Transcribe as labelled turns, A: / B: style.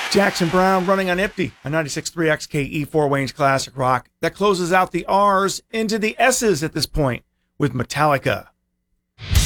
A: Jackson Browne running on Empty, a 96.3 XKE4 Wayne's Classic Rock that closes out the R's into the S's at this point with Metallica.